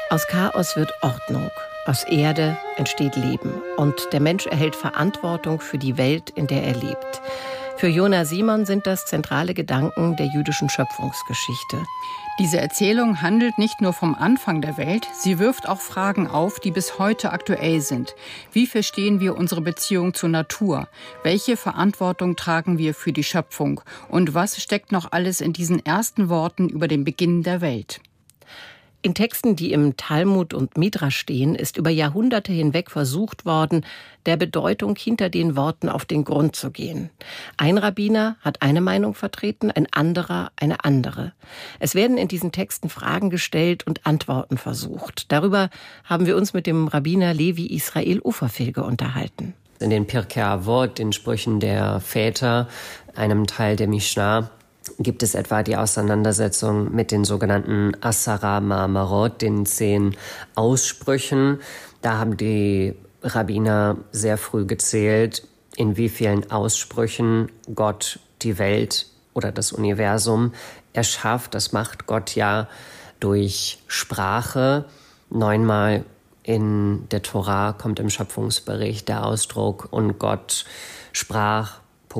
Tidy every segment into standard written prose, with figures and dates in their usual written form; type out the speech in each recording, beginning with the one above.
Aus Chaos wird Ordnung, aus Erde entsteht Leben und der Mensch erhält Verantwortung für die Welt, in der er lebt. Für Jona Simon sind das zentrale Gedanken der jüdischen Schöpfungsgeschichte. Diese Erzählung handelt nicht nur vom Anfang der Welt, sie wirft auch Fragen auf, die bis heute aktuell sind. Wie verstehen wir unsere Beziehung zur Natur? Welche Verantwortung tragen wir für die Schöpfung? Und was steckt noch alles in diesen ersten Worten über den Beginn der Welt? In Texten, die im Talmud und Midrasch stehen, ist über Jahrhunderte hinweg versucht worden, der Bedeutung hinter den Worten auf den Grund zu gehen. Ein Rabbiner hat eine Meinung vertreten, ein anderer eine andere. Es werden in diesen Texten Fragen gestellt und Antworten versucht. Darüber haben wir uns mit dem Rabbiner Levi Israel Uferfilge unterhalten. In den Pirkei Avot, den Sprüchen der Väter, einem Teil der Mishnah, gibt es etwa die Auseinandersetzung mit den sogenannten Asara Ma'amarot, den 10 Aussprüchen. Da haben die Rabbiner sehr früh gezählt, in wie vielen Aussprüchen Gott die Welt oder das Universum erschafft. Das macht Gott ja durch Sprache. 9-mal in der Tora kommt im Schöpfungsbericht der Ausdruck „und Gott sprach……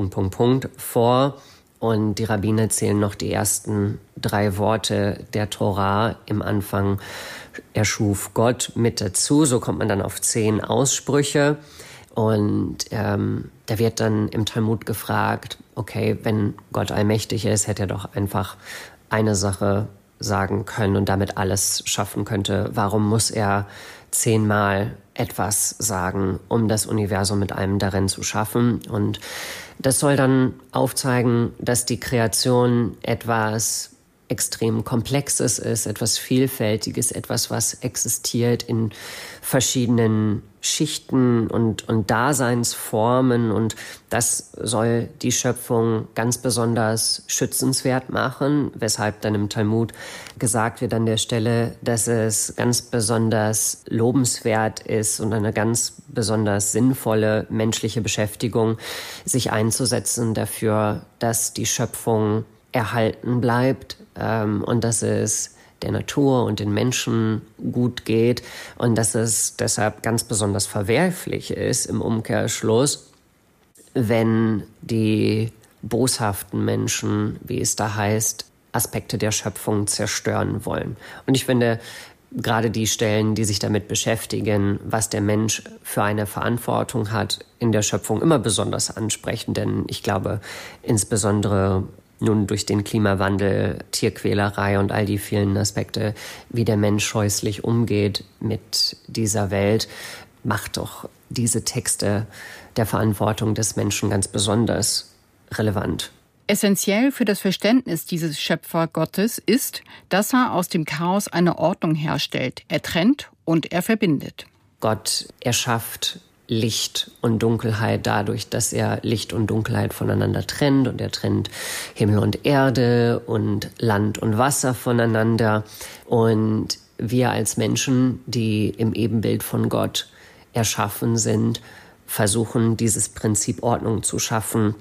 vor. Und die Rabbiner zählen noch die ersten 3 Worte der Tora. Im Anfang erschuf Gott mit dazu. So kommt man dann auf 10 Aussprüche. Und da wird dann im Talmud gefragt, okay, wenn Gott allmächtig ist, hätte er doch einfach eine Sache sagen können und damit alles schaffen könnte. Warum muss er 10-mal etwas sagen, um das Universum mit allem darin zu schaffen? Und das soll dann aufzeigen, dass die Kreation etwas extrem Komplexes ist, etwas Vielfältiges, etwas, was existiert in verschiedenen Schichten und Daseinsformen. Und das soll die Schöpfung ganz besonders schützenswert machen, weshalb dann im Talmud gesagt wird an der Stelle, dass es ganz besonders lobenswert ist und eine ganz besonders sinnvolle menschliche Beschäftigung, sich einzusetzen dafür, dass die Schöpfung erhalten bleibt und dass es der Natur und den Menschen gut geht und dass es deshalb ganz besonders verwerflich ist im Umkehrschluss, wenn die boshaften Menschen, wie es da heißt, Aspekte der Schöpfung zerstören wollen. Und ich finde, gerade die Stellen, die sich damit beschäftigen, was der Mensch für eine Verantwortung hat in der Schöpfung, immer besonders ansprechen, denn ich glaube, insbesondere nun durch den Klimawandel, Tierquälerei und all die vielen Aspekte, wie der Mensch scheußlich umgeht mit dieser Welt, macht doch diese Texte der Verantwortung des Menschen ganz besonders relevant. Essentiell für das Verständnis dieses Schöpfergottes ist, dass er aus dem Chaos eine Ordnung herstellt. Er trennt und er verbindet. Gott erschafft Licht und Dunkelheit dadurch, dass er Licht und Dunkelheit voneinander trennt. Und er trennt Himmel und Erde und Land und Wasser voneinander. Und wir als Menschen, die im Ebenbild von Gott erschaffen sind, versuchen, dieses Prinzip Ordnung zu schaffen,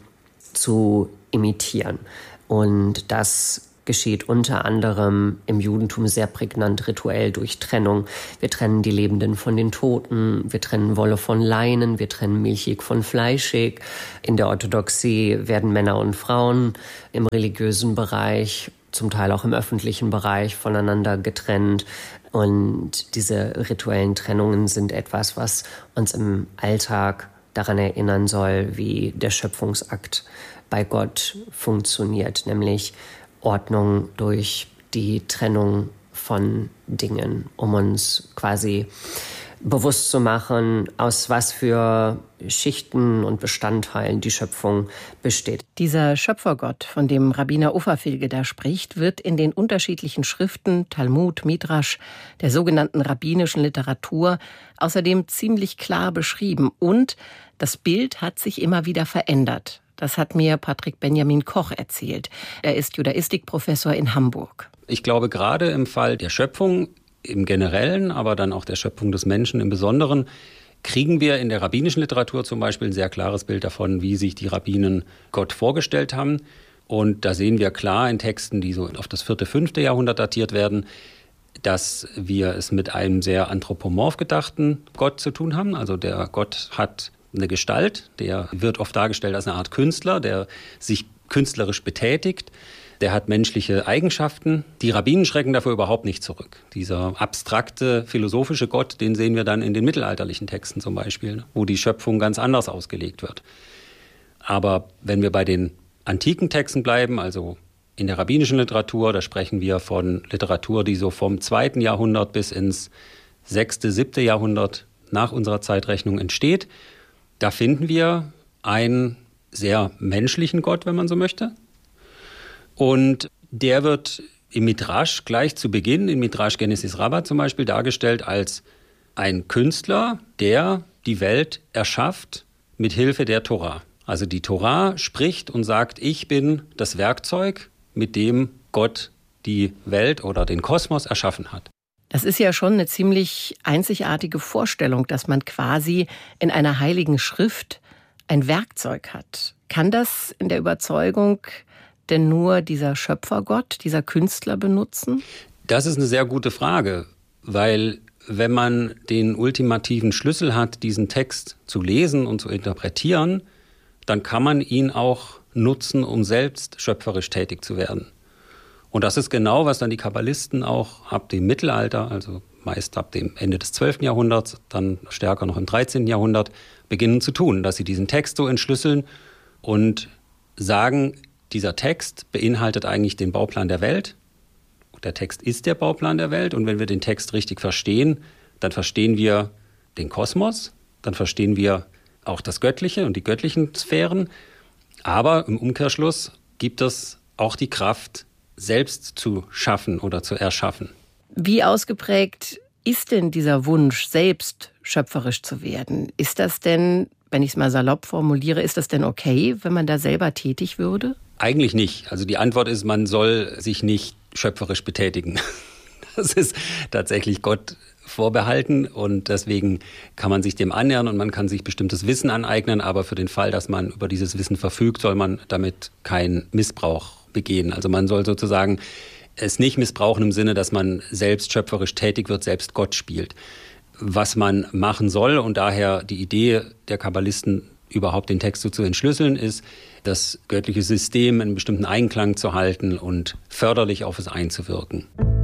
zu imitieren. Und das geschieht unter anderem im Judentum sehr prägnant rituell durch Trennung. Wir trennen die Lebenden von den Toten, wir trennen Wolle von Leinen, wir trennen milchig von fleischig. In der Orthodoxie werden Männer und Frauen im religiösen Bereich, zum Teil auch im öffentlichen Bereich, voneinander getrennt. Und diese rituellen Trennungen sind etwas, was uns im Alltag daran erinnern soll, wie der Schöpfungsakt bei Gott funktioniert, nämlich Ordnung durch die Trennung von Dingen, um uns quasi bewusst zu machen, aus was für Schichten und Bestandteilen die Schöpfung besteht. Dieser Schöpfergott, von dem Rabbiner Uferfilge da spricht, wird in den unterschiedlichen Schriften, Talmud, Midrasch, der sogenannten rabbinischen Literatur, außerdem ziemlich klar beschrieben. Und das Bild hat sich immer wieder verändert. Das hat mir Patrick Benjamin Koch erzählt. Er ist Judaistikprofessor in Hamburg. Ich glaube, gerade im Fall der Schöpfung im Generellen, aber dann auch der Schöpfung des Menschen im Besonderen, kriegen wir in der rabbinischen Literatur zum Beispiel ein sehr klares Bild davon, wie sich die Rabbinen Gott vorgestellt haben. Und da sehen wir klar in Texten, die so auf das 4., 5. Jahrhundert datiert werden, dass wir es mit einem sehr anthropomorph gedachten Gott zu tun haben. Also der Gott hat eine Gestalt, der wird oft dargestellt als eine Art Künstler, der sich künstlerisch betätigt. Der hat menschliche Eigenschaften. Die Rabbinen schrecken dafür überhaupt nicht zurück. Dieser abstrakte, philosophische Gott, den sehen wir dann in den mittelalterlichen Texten zum Beispiel, wo die Schöpfung ganz anders ausgelegt wird. Aber wenn wir bei den antiken Texten bleiben, also in der rabbinischen Literatur, da sprechen wir von Literatur, die so vom 2. Jahrhundert bis ins 6., 7. Jahrhundert nach unserer Zeitrechnung entsteht, da finden wir einen sehr menschlichen Gott, wenn man so möchte. Und der wird im Midrash gleich zu Beginn, in Midrash Genesis Rabbah zum Beispiel, dargestellt als ein Künstler, der die Welt erschafft mit Hilfe der Torah. Also die Torah spricht und sagt, ich bin das Werkzeug, mit dem Gott die Welt oder den Kosmos erschaffen hat. Das ist ja schon eine ziemlich einzigartige Vorstellung, dass man quasi in einer heiligen Schrift ein Werkzeug hat. Kann das in der Überzeugung denn nur dieser Schöpfergott, dieser Künstler benutzen? Das ist eine sehr gute Frage, weil wenn man den ultimativen Schlüssel hat, diesen Text zu lesen und zu interpretieren, dann kann man ihn auch nutzen, um selbst schöpferisch tätig zu werden. Und das ist genau, was dann die Kabbalisten auch ab dem Mittelalter, also meist ab dem Ende des 12. Jahrhunderts, dann stärker noch im 13. Jahrhundert, beginnen zu tun, dass sie diesen Text so entschlüsseln und sagen, dieser Text beinhaltet eigentlich den Bauplan der Welt. Der Text ist der Bauplan der Welt und wenn wir den Text richtig verstehen, dann verstehen wir den Kosmos, dann verstehen wir auch das Göttliche und die göttlichen Sphären. Aber im Umkehrschluss gibt es auch die Kraft, selbst zu schaffen oder zu erschaffen. Wie ausgeprägt ist denn dieser Wunsch, selbst schöpferisch zu werden? Ist das denn, wenn ich es mal salopp formuliere, ist das denn okay, wenn man da selber tätig würde? Eigentlich nicht. Also die Antwort ist, man soll sich nicht schöpferisch betätigen. Das ist tatsächlich Gott vorbehalten und deswegen kann man sich dem annähern und man kann sich bestimmtes Wissen aneignen, aber für den Fall, dass man über dieses Wissen verfügt, soll man damit keinen Missbrauch begehen. Also man soll sozusagen es nicht missbrauchen im Sinne, dass man selbst schöpferisch tätig wird, selbst Gott spielt. Was man machen soll und daher die Idee der Kabbalisten, überhaupt den Text so zu entschlüsseln, ist, das göttliche System in bestimmten Einklang zu halten und förderlich auf es einzuwirken.